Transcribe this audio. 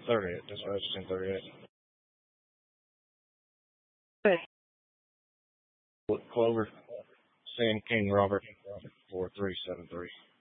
1038. Dispatch 1038. Hey. Clover. San King Robert 4373.